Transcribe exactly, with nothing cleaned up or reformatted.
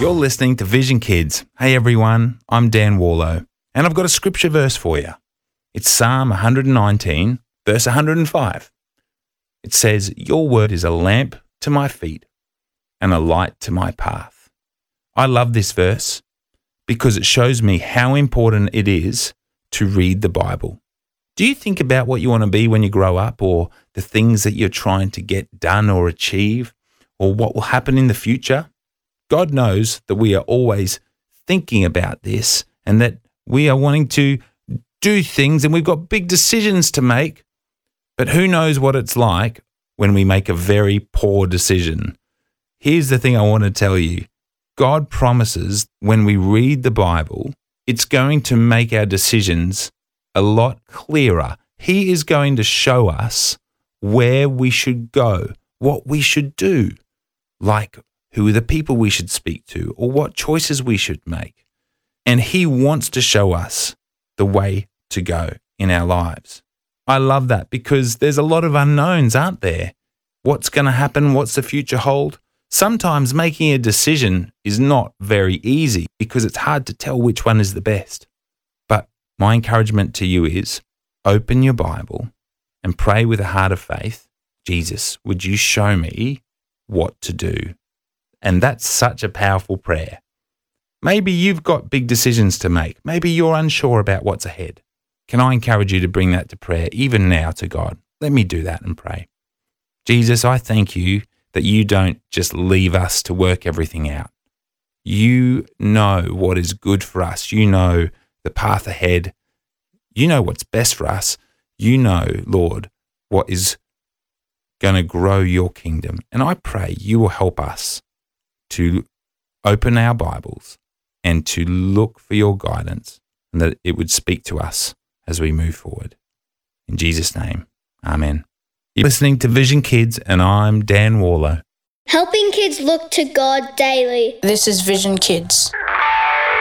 You're listening to Vision Kids. Hey everyone, I'm Dan Warlow, and I've got a scripture verse for you. It's Psalm one nineteen, verse one hundred five. It says, "Your word is a lamp to my feet and a light to my path." I love this verse because it shows me how important it is to read the Bible. Do you think about what you want to be when you grow up, or the things that you're trying to get done or achieve, or what will happen in the future? God knows that we are always thinking about this and that we are wanting to do things and we've got big decisions to make. But who knows what it's like when we make a very poor decision? Here's the thing I want to tell you. God promises when we read the Bible, it's going to make our decisions a lot clearer. He is going to show us where we should go, what we should do, like who are the people we should speak to, or what choices we should make. And he wants to show us the way to go in our lives. I love that because there's a lot of unknowns, aren't there? What's going to happen? What's the future hold? Sometimes making a decision is not very easy because it's hard to tell which one is the best. But my encouragement to you is open your Bible and pray with a heart of faith. Jesus, would you show me what to do? And that's such a powerful prayer. Maybe you've got big decisions to make. Maybe you're unsure about what's ahead. Can I encourage you to bring that to prayer even now to God? Let me do that and pray. Jesus, I thank you that you don't just leave us to work everything out. You know what is good for us. You know the path ahead. You know what's best for us. You know, Lord, what is going to grow your kingdom. And I pray you will help us to open our Bibles and to look for your guidance, and that it would speak to us as we move forward. In Jesus' name, amen. You're listening to Vision Kids, and I'm Dan Warlow. Helping kids look to God daily. This is Vision Kids.